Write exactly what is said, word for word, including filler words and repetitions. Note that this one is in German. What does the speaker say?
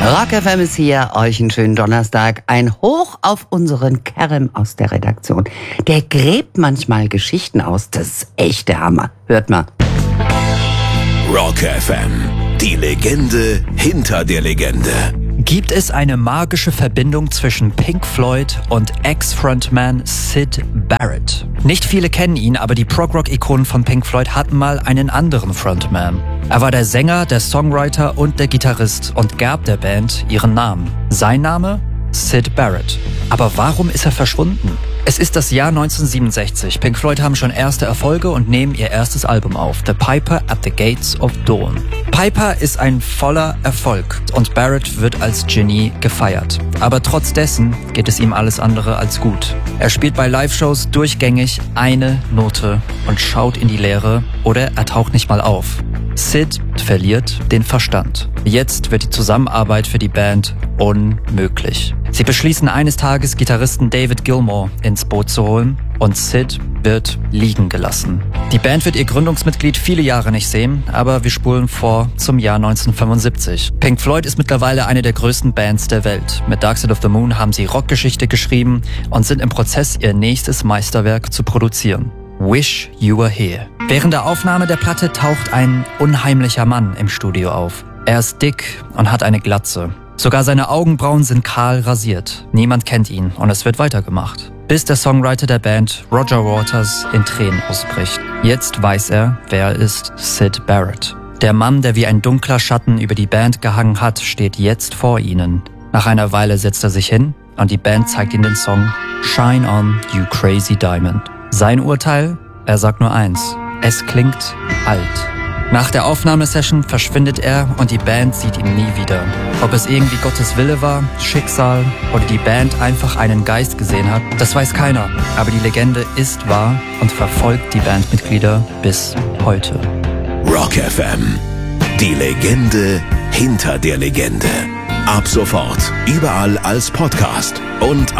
Rock F M ist hier, euch einen schönen Donnerstag. Ein Hoch auf unseren Kerem aus der Redaktion. Der gräbt manchmal Geschichten aus, das ist echt der Hammer. Hört mal. Rock F M, die Legende hinter der Legende. Gibt es eine magische Verbindung zwischen Pink Floyd und Ex-Frontman Syd Barrett? Nicht viele kennen ihn, aber die Prog-Rock-Ikonen von Pink Floyd hatten mal einen anderen Frontman. Er war der Sänger, der Songwriter und der Gitarrist und gab der Band ihren Namen. Sein Name? Syd Barrett. Aber warum ist er verschwunden? Es ist das Jahr neunzehnhundertsiebenundsechzig. Pink Floyd haben schon erste Erfolge und nehmen ihr erstes Album auf, The Piper at the Gates of Dawn. Piper ist ein voller Erfolg und Barrett wird als Genie gefeiert. Aber trotz dessen geht es ihm alles andere als gut. Er spielt bei Live-Shows durchgängig eine Note und schaut in die Leere oder er taucht nicht mal auf. Syd verliert den Verstand. Jetzt wird die Zusammenarbeit für die Band unmöglich. Sie beschließen eines Tages, Gitarristen David Gilmour ins Boot zu holen und Syd wird liegen gelassen. Die Band wird ihr Gründungsmitglied viele Jahre nicht sehen, aber wir spulen vor zum Jahr neunzehnhundertfünfundsiebzig. Pink Floyd ist mittlerweile eine der größten Bands der Welt. Mit Dark Side of the Moon haben sie Rockgeschichte geschrieben und sind im Prozess, ihr nächstes Meisterwerk zu produzieren. Wish You Were Here. Während der Aufnahme der Platte taucht ein unheimlicher Mann im Studio auf. Er ist dick und hat eine Glatze. Sogar seine Augenbrauen sind kahl rasiert. Niemand kennt ihn und es wird weitergemacht. Bis der Songwriter der Band, Roger Waters, in Tränen ausbricht. Jetzt weiß er, wer er ist: Syd Barrett. Der Mann, der wie ein dunkler Schatten über die Band gehangen hat, steht jetzt vor ihnen. Nach einer Weile setzt er sich hin und die Band zeigt ihm den Song Shine On, You Crazy Diamond. Sein Urteil? Er sagt nur eins: Es klingt alt. Nach der Aufnahmesession verschwindet er und die Band sieht ihn nie wieder. Ob es irgendwie Gottes Wille war, Schicksal oder die Band einfach einen Geist gesehen hat, das weiß keiner. Aber die Legende ist wahr und verfolgt die Bandmitglieder bis heute. Rock F M, die Legende hinter der Legende. Ab sofort überall als Podcast und